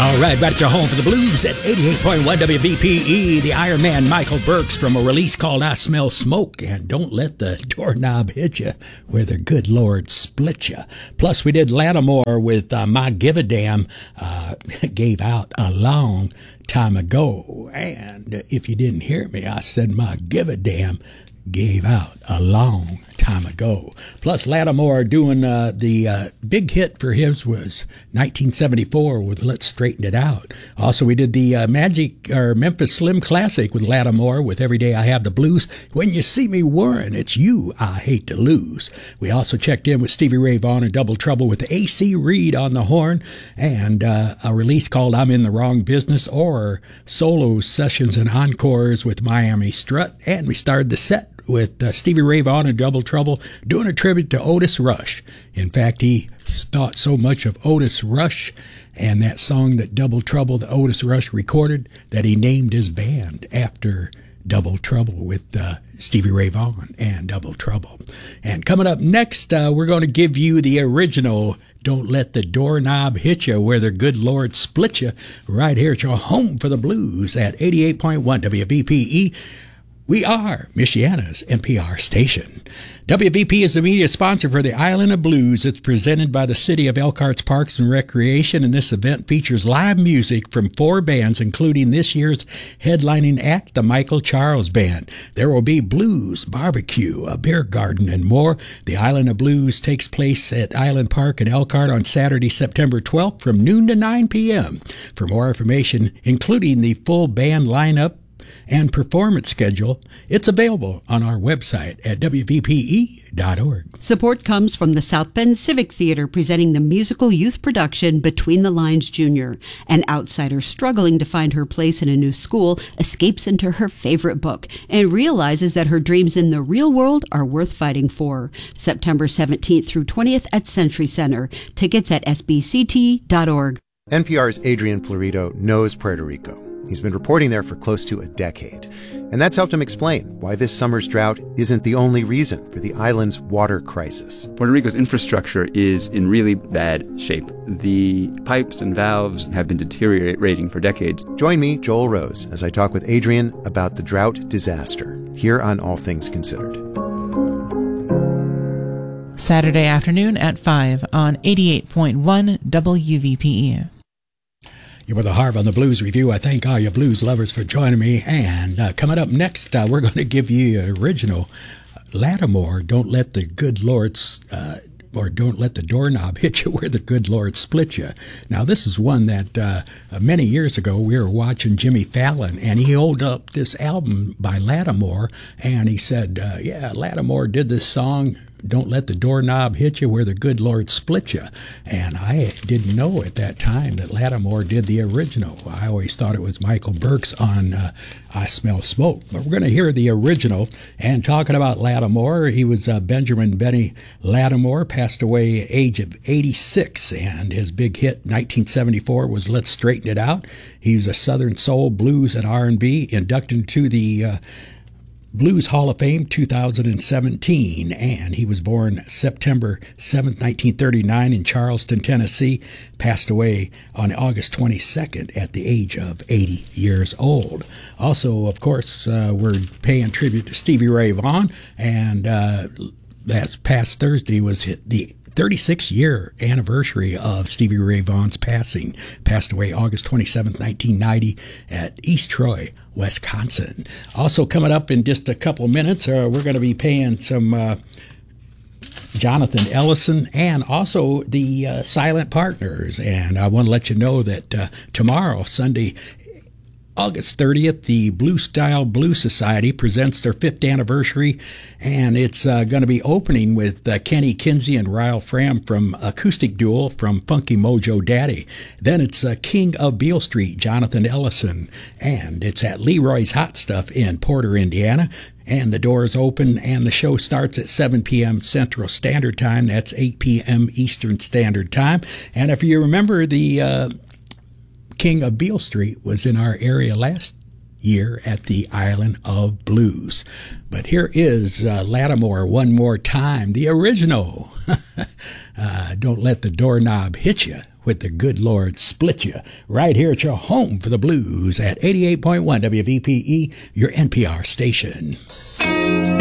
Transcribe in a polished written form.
All right, back at your home for the blues at 88.1 WVPE. The Iron Man, Michael Burks, from a release called I Smell Smoke, and Don't Let the Doorknob Hit You, where the good Lord split you. Plus, we did Lattimore with My Give a Damn, gave out a long time ago. And if you didn't hear me, I said My Give a Damn gave out a long time ago. Plus, Lattimore doing the big hit for his was 1974 with Let's Straighten It Out. Also, we did the Memphis Slim Classic with Lattimore with Every Day I Have the Blues. When you see me worrying, it's you I hate to lose. We also checked in with Stevie Ray Vaughan and Double Trouble with A.C. Reed on the horn, and a release called I'm in the Wrong Business, or solo sessions and encores with Miami Strut. And we started the set with Stevie Ray Vaughan and Double Trouble doing a tribute to Otis Rush. In fact, he thought so much of Otis Rush and that song that Double Trouble, the Otis Rush recorded, that he named his band after Double Trouble with Stevie Ray Vaughan and Double Trouble. And coming up next, we're going to give you the original Don't Let the Doorknob Hit You, where the good Lord split you, right here at your home for the blues at 88.1 WVPE. We are Michiana's NPR station. WVP is the media sponsor for the Island of Blues. It's presented by the City of Elkhart's Parks and Recreation, and this event features live music from 4 bands, including this year's headlining act, the Michael Charles Band. There will be blues, barbecue, a beer garden, and more. The Island of Blues takes place at Island Park in Elkhart on Saturday, September 12th from noon to 9 p.m. For more information, including the full band lineup and performance schedule, it's available on our website at WVPE.org. Support comes from the South Bend Civic Theater, presenting the musical youth production Between the Lines Jr. An outsider struggling to find her place in a new school escapes into her favorite book and realizes that her dreams in the real world are worth fighting for. September 17th through 20th at Century Center. Tickets at sbct.org. NPR's Adrian Florido knows Puerto Rico. He's been reporting there for close to a decade. And that's helped him explain why this summer's drought isn't the only reason for the island's water crisis. Puerto Rico's infrastructure is in really bad shape. The pipes and valves have been deteriorating for decades. Join me, Joel Rose, as I talk with Adrian about the drought disaster, here on All Things Considered. Saturday afternoon at 5 on 88.1 WVPE. You're with the Harv on the Blues Review. I thank all you blues lovers for joining me. And coming up next, we're going to give you original Lattimore, Don't Let the Good Lord, or Don't Let the Doorknob Hit You, where the good Lord split you. Now, this is one that many years ago we were watching Jimmy Fallon, and he held up this album by Lattimore, and he said, yeah, Lattimore did this song, Don't Let the Doorknob Hit You, where the good Lord split you. And I didn't know at that time that Lattimore did the original. I always thought it was Michael Burks on I Smell Smoke. But we're going to hear the original. And talking about Lattimore, he was Benjamin Benny Lattimore, passed away age of 86. And his big hit, 1974, was Let's Straighten It Out. He's a Southern Soul, Blues, and R&B, inducted into the Blues Hall of Fame 2017, and he was born September 7th, 1939 in Charleston, Tennessee, passed away on August 22nd at the age of 80 years old. Also, of course, we're paying tribute to Stevie Ray Vaughan, and that's past Thursday was the 36-year anniversary of Stevie Ray Vaughan's passing. Passed away August 27th, 1990 at East Troy, Wisconsin. Also coming up in just a couple of minutes, we're going to be paying some Jonathan Ellison and also the Silent Partners. And I want to let you know that tomorrow, Sunday, August 30th, the Blue Style Blues Society presents their 5th anniversary, and it's going to be opening with Kenny Kinsey and Ryle Fram from Acoustic Duel from Funky Mojo Daddy. Then it's King of Beale Street, Jonathan Ellison, and it's at Leroy's Hot Stuff in Porter, Indiana. And the doors open, and the show starts at 7 p.m. Central Standard Time. That's 8 p.m. Eastern Standard Time. And if you remember, the King of Beale Street was in our area last year at the Island of Blues. But here is Lattimore one more time, the original. Don't Let the Doorknob Hit You, with the good Lord split you right here at your home for the blues at 88.1 WVPE, your NPR station.